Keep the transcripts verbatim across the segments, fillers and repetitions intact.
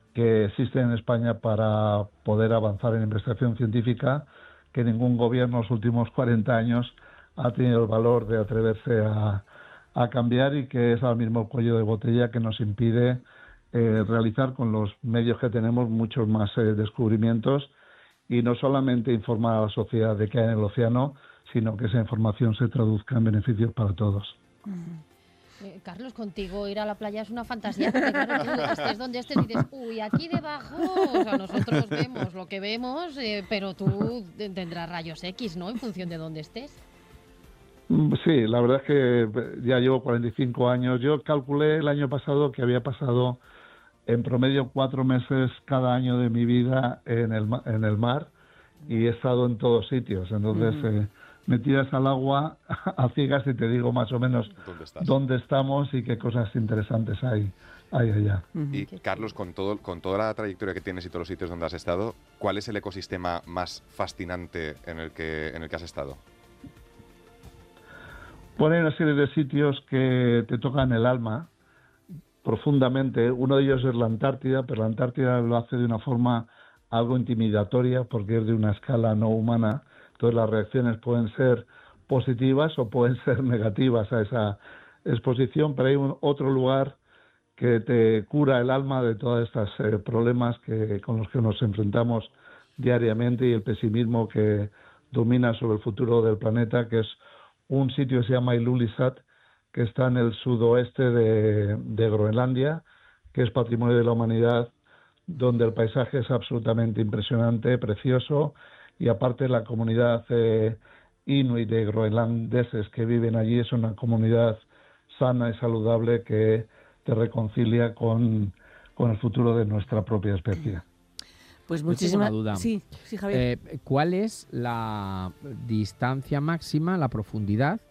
que existen en España para poder avanzar en investigación científica, que ningún gobierno en los últimos cuarenta años ha tenido el valor de atreverse a, a cambiar, y que es ahora mismo el cuello de botella que nos impide eh, realizar con los medios que tenemos muchos más eh, descubrimientos, y no solamente informar a la sociedad de qué hay en el océano, sino que esa información se traduzca en beneficios para todos. Eh, Carlos, contigo ir a la playa es una fantasía, porque claro, tú estés donde estés y dices, uy, aquí debajo, o sea, nosotros vemos lo que vemos, eh, pero tú tendrás rayos X, ¿no?, en función de dónde estés. Sí, la verdad es que ya llevo cuarenta y cinco años. Yo calculé el año pasado que había pasado en promedio cuatro meses cada año de mi vida en el, en el mar, y he estado en todos sitios. Entonces, mm. eh, me tiras al agua a ciegas y te digo más o menos ¿Dónde estás? dónde estamos y qué cosas interesantes hay, hay allá. Y Carlos, con todo, con toda la trayectoria que tienes y todos los sitios donde has estado, ¿cuál es el ecosistema más fascinante en el que, en el que has estado? Bueno, hay una serie de sitios que te tocan el alma profundamente. Uno de ellos es la Antártida, pero la Antártida lo hace de una forma algo intimidatoria porque es de una escala no humana. Entonces las reacciones pueden ser positivas o pueden ser negativas a esa exposición, pero hay un, otro lugar que te cura el alma de todos estos eh, problemas que, con los que nos enfrentamos diariamente, y el pesimismo que domina sobre el futuro del planeta, que es un sitio que se llama Ilulissat, que está en el sudoeste de, de Groenlandia, que es patrimonio de la humanidad, donde el paisaje es absolutamente impresionante, precioso, y aparte la comunidad eh, inuit de groenlandeses que viven allí es una comunidad sana y saludable que te reconcilia con, con el futuro de nuestra propia especie. Pues muchísimas duda. Sí, sí, Javier. Eh, ¿Cuál es la distancia máxima, la profundidad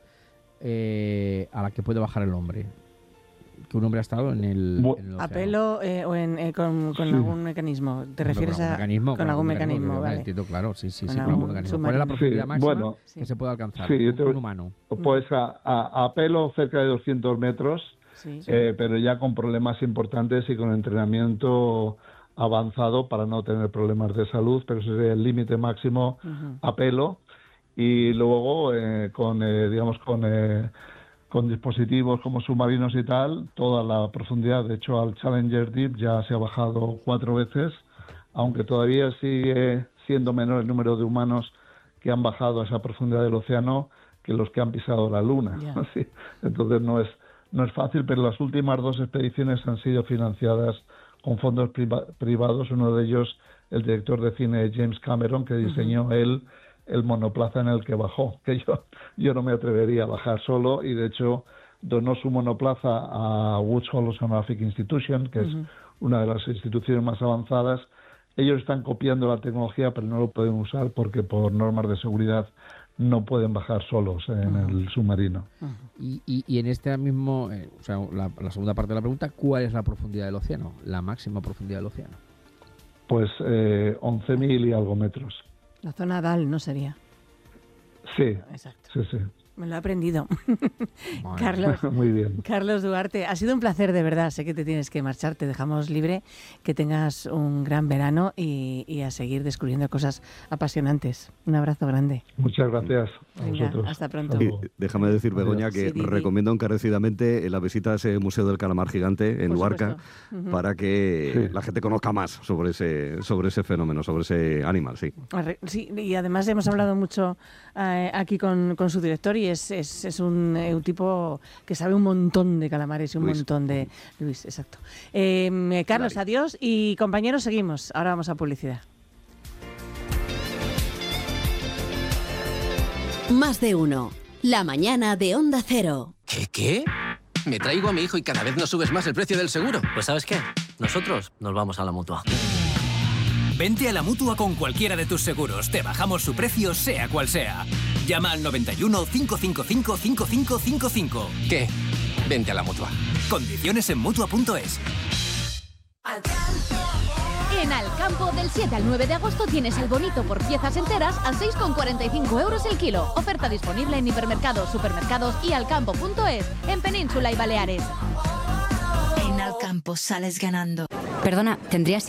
eh, a la que puede bajar el hombre? Que un hombre ha estado en el, Bu- en el ¿A océano. pelo eh, o en, eh, con, con Sí. algún mecanismo? ¿Te refieres con algún a mecanismo, con algún mecanismo? yo Vale. Entiendo, claro, sí, sí, Con sí, con algún algún mecanismo. ¿Cuál es la submarino. profundidad Sí, máxima bueno, que se puede alcanzar? sí, yo un, te- un humano. Pues a, a, a pelo cerca de doscientos metros, Sí. eh, pero ya con problemas importantes y con entrenamiento avanzado para no tener problemas de salud, pero ese sería el límite máximo Ujú. a pelo. Y luego eh, con, eh, digamos, con... Eh, con dispositivos como submarinos y tal, toda la profundidad. De hecho, al Challenger Deep ya se ha bajado cuatro veces, aunque todavía sigue siendo menor el número de humanos que han bajado a esa profundidad del océano que los que han pisado la Luna. Ya. Sí. Entonces no es, no es fácil, pero las últimas dos expediciones han sido financiadas con fondos priva- privados, uno de ellos el director de cine James Cameron, que diseñó uh-huh. él el monoplaza en el que bajó, que yo, yo no me atrevería a bajar solo, y de hecho donó su monoplaza a Woods Hole Oceanographic Institution, que uh-huh. es una de las instituciones más avanzadas. Ellos están copiando la tecnología, pero no lo pueden usar porque por normas de seguridad no pueden bajar solos en uh-huh. el submarino. Uh-huh. Y, y, y en este mismo, eh, o sea, la, la segunda parte de la pregunta, ¿cuál es la profundidad del océano? La máxima profundidad del océano. Pues eh, once mil y algo metros. La zona D A L, ¿no sería? Sí, exacto. Sí, sí. Me lo he aprendido. Carlos, muy bien. Carlos Duarte, ha sido un placer de verdad. Sé que te tienes que marchar, te dejamos libre, que tengas un gran verano y, y a seguir descubriendo cosas apasionantes. Un abrazo grande. Muchas gracias a Venga, vosotros. hasta pronto. Y déjame decir, Begoña, que Sí, di, di. recomiendo encarecidamente la visita a ese Museo del Calamar Gigante en Por Luarca supuesto. para que Sí. la gente conozca más sobre ese, sobre ese fenómeno, sobre ese animal, sí. Sí, y además hemos hablado mucho eh, aquí con, con su director y es, es, es un, eh, un tipo que sabe un montón de calamares y un Luis. montón de... Luis, exacto. Eh, Carlos, Claro. adiós y compañeros, seguimos. Ahora vamos a publicidad. Más de uno. La mañana de Onda Cero. ¿Qué, qué? Me traigo a mi hijo y cada vez nos subes más el precio del seguro. Pues ¿sabes qué? Nosotros nos vamos a la Mutua. Vente a la Mutua con cualquiera de tus seguros. Te bajamos su precio, sea cual sea. Llama al noventa y uno, cinco cinco cinco, cinco cinco cinco cinco. ¿Qué? Vente a la Mutua. Condiciones en Mutua punto es. En Alcampo, del siete al nueve de agosto tienes el bonito por piezas enteras a seis con cuarenta y cinco euros el kilo. Oferta disponible en hipermercados, supermercados y alcampo punto es, en Península y Baleares. En Alcampo sales ganando. Perdona, ¿tendrías